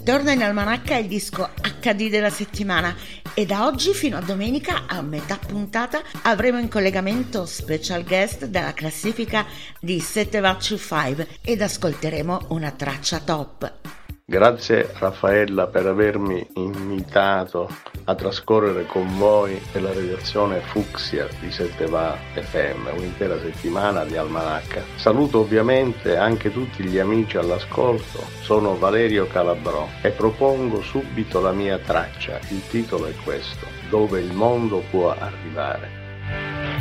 Torna in almanacca il disco HD della settimana e da oggi fino a domenica a metà puntata avremo in collegamento special guest dalla classifica di 7 ed ascolteremo una traccia top. Grazie Raffaella per avermi invitato a trascorrere con voi nella redazione Fucsia di 7 FM, un'intera settimana di almanacca. Saluto ovviamente anche tutti gli amici all'ascolto, sono Valerio Calabrò e propongo subito la mia traccia, il titolo è questo, Dove il mondo può arrivare.